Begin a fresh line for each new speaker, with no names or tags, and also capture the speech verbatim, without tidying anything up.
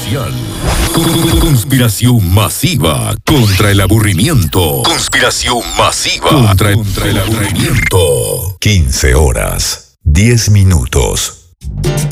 social. Conspiración masiva contra el aburrimiento. Conspiración masiva contra, contra el aburrimiento. quince horas, diez minutos.